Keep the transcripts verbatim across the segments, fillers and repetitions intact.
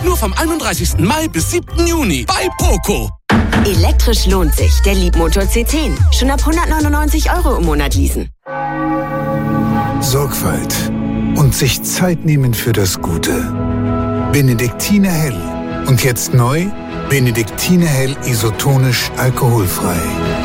Nur vom einunddreißigsten Mai bis siebten Juni bei Poco. Elektrisch lohnt sich. Der Leapmotor C zehn. Schon ab hundertneunundneunzig Euro im Monat leasen. Sorgfalt und sich Zeit nehmen für das Gute. Benediktiner Hell. Und jetzt neu, Benediktiner Hell isotonisch alkoholfrei.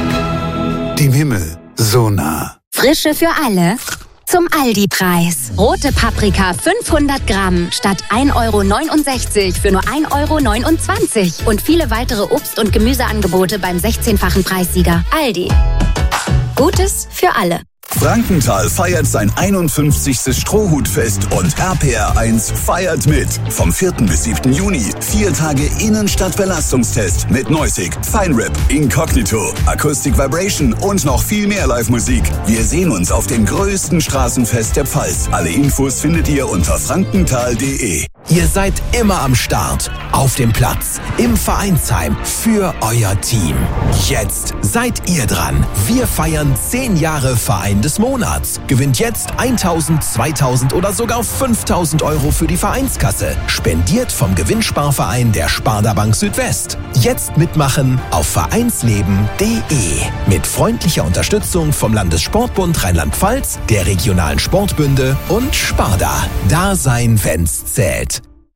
Dem Himmel so nah. Frische für alle zum Aldi-Preis. Rote Paprika fünfhundert Gramm statt ein Euro neunundsechzig für nur ein Euro neunundzwanzig. Und viele weitere Obst- und Gemüseangebote beim sechzehnfachen Preissieger. Aldi. Gutes für alle. Frankenthal feiert sein einundfünfzigstes Strohhutfest und R P R eins feiert mit. Vom vierten bis siebten Juni. Vier Tage Innenstadt-Belastungstest mit Noisig, Feinrap, Incognito, Acoustic Vibration und noch viel mehr Live-Musik. Wir sehen uns auf dem größten Straßenfest der Pfalz. Alle Infos findet ihr unter frankenthal punkt de. Ihr seid immer am Start, auf dem Platz, im Vereinsheim, für euer Team. Jetzt seid ihr dran. Wir feiern zehn Jahre Verein des Monats. Gewinnt jetzt eintausend, zweitausend oder sogar fünftausend Euro für die Vereinskasse. Spendiert vom Gewinnsparverein der Sparda Bank Südwest. Jetzt mitmachen auf vereinsleben punkt de. Mit freundlicher Unterstützung vom Landessportbund Rheinland-Pfalz, der regionalen Sportbünde und Sparda. Da sein, wenn's zählt.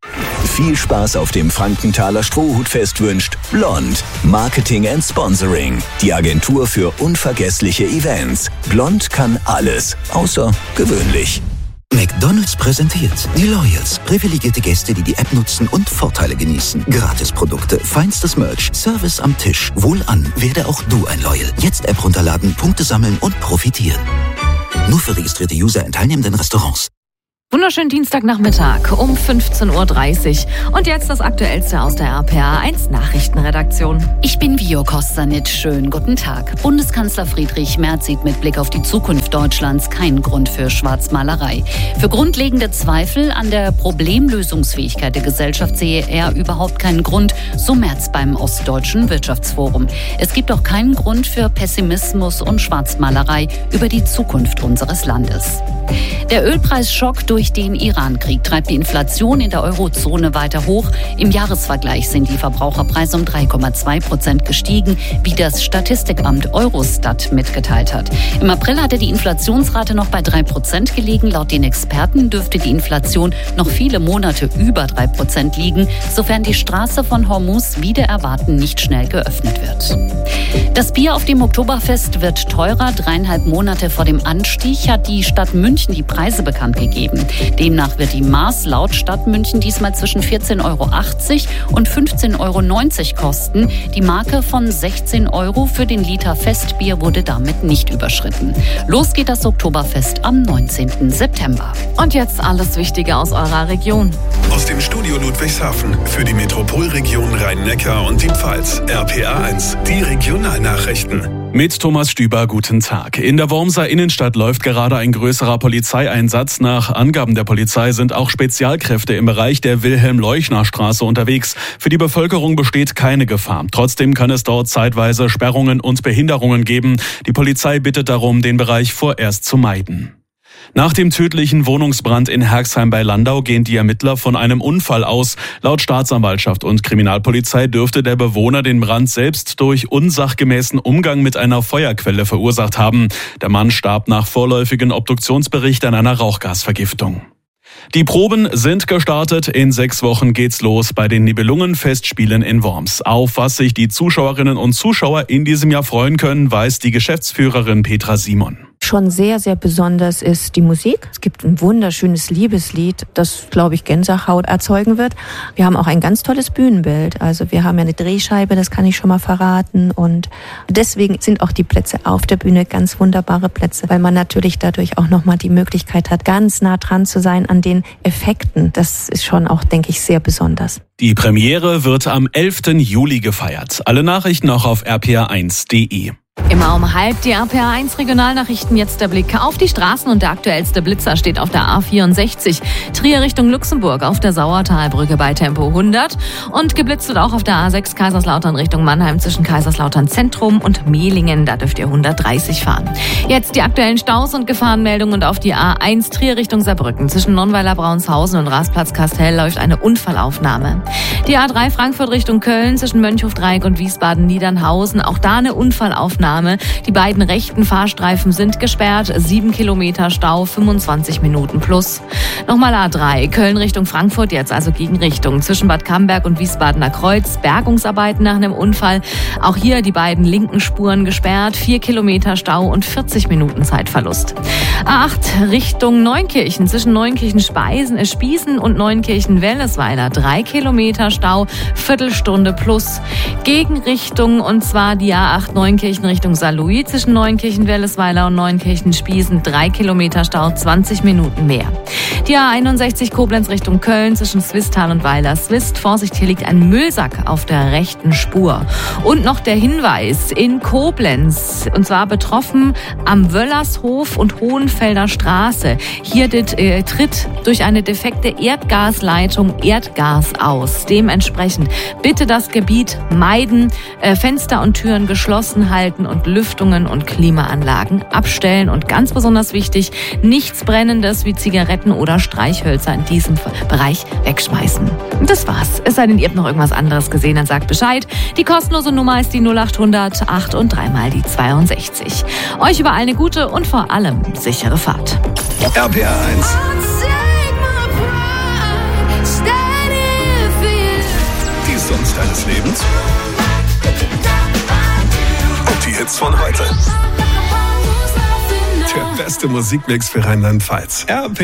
Viel Spaß auf dem Frankenthaler Strohhutfest wünscht Blond. Marketing and Sponsoring. Die Agentur für unvergessliche Events. Blond kann alles, außer gewöhnlich. McDonald's präsentiert die Loyals. Privilegierte Gäste, die die App nutzen und Vorteile genießen. Gratisprodukte, feinstes Merch, Service am Tisch. Wohlan, werde auch du ein Loyal. Jetzt App runterladen, Punkte sammeln und profitieren. Nur für registrierte User in teilnehmenden Restaurants. Wunderschönen Dienstagnachmittag um fünfzehn Uhr dreißig. Und jetzt das Aktuellste aus der R P R eins Nachrichtenredaktion. Ich bin Vio Kostanitsch. Schönen guten Tag. Bundeskanzler Friedrich Merz sieht mit Blick auf die Zukunft Deutschlands keinen Grund für Schwarzmalerei. Für grundlegende Zweifel an der Problemlösungsfähigkeit der Gesellschaft sehe er überhaupt keinen Grund, so Merz beim Ostdeutschen Wirtschaftsforum. Es gibt auch keinen Grund für Pessimismus und Schwarzmalerei über die Zukunft unseres Landes. Der Ölpreisschock durch den Iran-Krieg treibt die Inflation in der Eurozone weiter hoch. Im Jahresvergleich sind die Verbraucherpreise um drei Komma zwei Prozent gestiegen, wie das Statistikamt Eurostat mitgeteilt hat. Im April hatte die Inflationsrate noch bei drei Prozent gelegen. Laut den Experten dürfte die Inflation noch viele Monate über drei Prozent liegen, sofern die Straße von Hormuz wider Erwarten nicht schnell geöffnet wird. Das Bier auf dem Oktoberfest wird teurer. Dreieinhalb Monate vor dem Anstieg hat die Stadt München die Preise bekannt gegeben. Demnach wird die Maß laut Stadt München diesmal zwischen vierzehn Euro achtzig und fünfzehn Euro neunzig kosten. Die Marke von sechzehn Euro für den Liter Festbier wurde damit nicht überschritten. Los geht das Oktoberfest am neunzehnten September. Und jetzt alles Wichtige aus eurer Region. Aus dem Studio Ludwigshafen für die Metropolregion Rhein-Neckar und die Pfalz. R P R eins, die Regionalnachrichten. Mit Thomas Stüber, guten Tag. In der Wormser Innenstadt läuft gerade ein größerer Polizeieinsatz. Nach Angaben der Polizei sind auch Spezialkräfte im Bereich der Wilhelm-Leuchner-Straße unterwegs. Für die Bevölkerung besteht keine Gefahr. Trotzdem kann es dort zeitweise Sperrungen und Behinderungen geben. Die Polizei bittet darum, den Bereich vorerst zu meiden. Nach dem tödlichen Wohnungsbrand in Herxheim bei Landau gehen die Ermittler von einem Unfall aus. Laut Staatsanwaltschaft und Kriminalpolizei dürfte der Bewohner den Brand selbst durch unsachgemäßen Umgang mit einer Feuerquelle verursacht haben. Der Mann starb nach vorläufigen Obduktionsbericht an einer Rauchgasvergiftung. Die Proben sind gestartet. In sechs Wochen geht's los bei den Nibelungen-Festspielen in Worms. Auf was sich die Zuschauerinnen und Zuschauer in diesem Jahr freuen können, weiß die Geschäftsführerin Petra Simon. Schon sehr, sehr besonders ist die Musik. Es gibt ein wunderschönes Liebeslied, das, glaube ich, Gänsehaut erzeugen wird. Wir haben auch ein ganz tolles Bühnenbild. Also wir haben ja eine Drehscheibe, das kann ich schon mal verraten. Und deswegen sind auch die Plätze auf der Bühne ganz wunderbare Plätze, weil man natürlich dadurch auch nochmal die Möglichkeit hat, ganz nah dran zu sein an den Effekten. Das ist schon auch, denke ich, sehr besonders. Die Premiere wird am elften Juli gefeiert. Alle Nachrichten auch auf r p r eins punkt de. Immer um halb die R P R eins Regionalnachrichten. Jetzt der Blick auf die Straßen und der aktuellste Blitzer steht auf der A vierundsechzig. Trier Richtung Luxemburg auf der Sauertalbrücke bei Tempo hundert. Und geblitzt wird auch auf der A sechs Kaiserslautern Richtung Mannheim zwischen Kaiserslautern Zentrum und Mehlingen. Da dürft ihr hundertdreißig fahren. Jetzt die aktuellen Staus und Gefahrenmeldungen und auf die A eins Trier Richtung Saarbrücken. Zwischen Nonnweiler Braunsthausen und Rastplatz Kastel läuft eine Unfallaufnahme. Die A drei Frankfurt Richtung Köln zwischen Mönchhofdreieck und Wiesbaden-Niedernhausen. Auch da eine Unfallaufnahme. Die beiden rechten Fahrstreifen sind gesperrt. Sieben Kilometer Stau, fünfundzwanzig Minuten plus. Nochmal A drei, Köln Richtung Frankfurt, jetzt also Gegenrichtung. Zwischen Bad Camberg und Wiesbadener Kreuz. Bergungsarbeiten nach einem Unfall. Auch hier die beiden linken Spuren gesperrt. Vier Kilometer Stau und vierzig Minuten Zeitverlust. A acht Richtung Neunkirchen. Zwischen Neunkirchen-Speisen, äh, Spießen und Neunkirchen-Wellesweiler. Drei Kilometer Stau, Viertelstunde plus. Gegenrichtung und zwar die A acht Neunkirchen Richtung Saarlouis zwischen Neunkirchen-Wellesweiler und Neunkirchen-Spießen. Drei Kilometer Stau, zwanzig Minuten mehr. Die A einundsechzig Koblenz Richtung Köln zwischen Swisttal und Weiler-Swist. Vorsicht, hier liegt ein Müllsack auf der rechten Spur. Und noch der Hinweis in Koblenz, und zwar betroffen am Wöllershof und Hohenfelder Straße. Hier dit, äh, tritt durch eine defekte Erdgasleitung Erdgas aus. Dementsprechend bitte das Gebiet meiden, äh, Fenster und Türen geschlossen halten und Lüftungen und Klimaanlagen abstellen. Und ganz besonders wichtig, nichts Brennendes wie Zigaretten oder Streichhölzer in diesem Bereich wegschmeißen. Und das war's. Es sei denn, ihr habt noch irgendwas anderes gesehen, dann sagt Bescheid. Die kostenlose Nummer ist die null achthundert acht und dreimal die zweiundsechzig. Euch überall eine gute und vor allem sichere Fahrt. R P R eins. Die Songs deines Lebens. Und die Hits von heute. Der beste Musikmix für Rheinland-Pfalz. R P